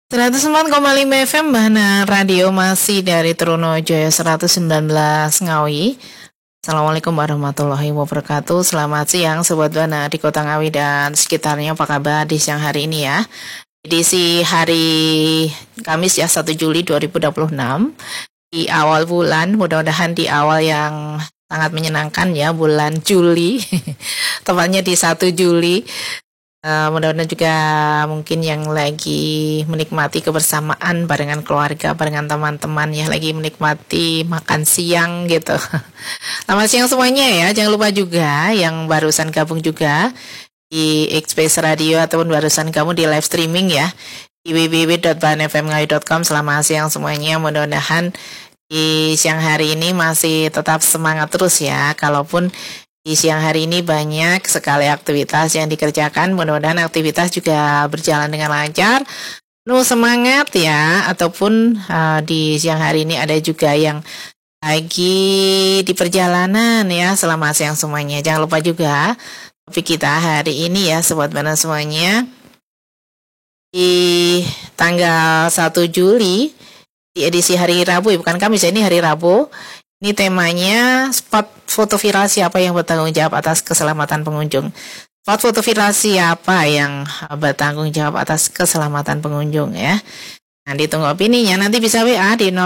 104,5 FM Bahana Radio masih dari Trunojoyo 119 Ngawi. Assalamualaikum warahmatullahi wabarakatuh. Selamat siang Sobat Bahana di Kota Ngawi dan sekitarnya. Apa kabar di siang hari ini ya? Edisi hari Kamis ya 1 Juli 2026. Di awal bulan, mudah-mudahan di awal yang sangat menyenangkan ya, bulan Juli. Tepatnya di 1 Juli. Mudah-mudahan juga mungkin yang lagi menikmati kebersamaan barengan keluarga, barengan teman-teman ya, lagi menikmati makan siang gitu. Selamat siang semuanya ya. Jangan lupa juga yang barusan gabung juga di X-Space Radio ataupun barusan kamu di live streaming ya di www.bahanfmngawi.com. Selamat siang semuanya. Mudah-mudahan di siang hari ini masih tetap semangat terus ya. Kalaupun di siang hari ini banyak sekali aktivitas yang dikerjakan, mudah-mudahan aktivitas juga berjalan dengan lancar, penuh semangat ya, ataupun di siang hari ini ada juga yang lagi di perjalanan ya, selamat siang semuanya. Jangan lupa juga topik kita hari ini ya, Sobat Bana semuanya, di tanggal 1 Juli, di edisi hari Rabu, bukan Kamis, ini hari Rabu. Ini temanya spot foto viral siapa yang bertanggung jawab atas keselamatan pengunjung. Spot foto viral siapa yang bertanggung jawab atas keselamatan pengunjung ya. Nanti tunggu opininya, nanti bisa WA di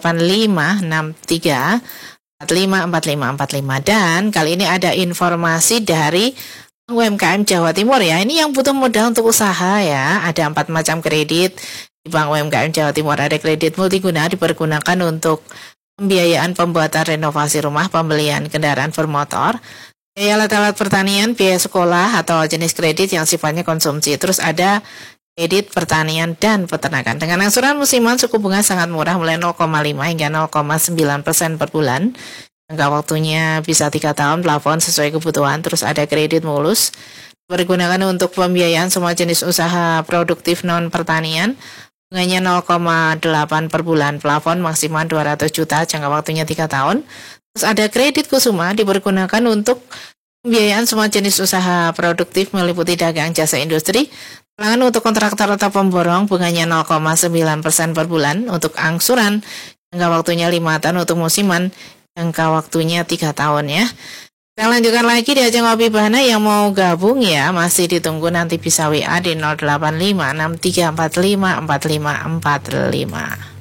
08563454545. Dan kali ini ada informasi dari UMKM Jawa Timur ya. Ini yang butuh modal untuk usaha ya. Ada 4 macam kredit di Bank UMKM Jawa Timur. Ada kredit multiguna dipergunakan untuk pembiayaan pembuatan renovasi rumah, pembelian kendaraan bermotor, biaya alat-alat pertanian, biaya sekolah atau jenis kredit yang sifatnya konsumsi. Terus ada kredit pertanian dan peternakan. Dengan angsuran musiman suku bunga sangat murah mulai 0,5 hingga 0,9% per bulan. Jangka waktunya bisa 3 tahun, plafon sesuai kebutuhan. Terus ada kredit mulus, digunakan untuk pembiayaan semua jenis usaha produktif non pertanian. Bunganya 0,8 per bulan, plafon maksimal 200 juta, jangka waktunya 3 tahun. Terus ada kredit kusuma dipergunakan untuk pembiayaan semua jenis usaha produktif meliputi dagang, jasa industri. Talangan untuk kontraktor atau pemborong, bunganya 0,9% per bulan. Untuk angsuran, jangka waktunya 5 tahun, untuk musiman, jangka waktunya 3 tahun ya. Kita lanjutkan lagi di ajang Ngopi Bahana. Yang mau gabung ya masih ditunggu, nanti bisa WA di 08563454545.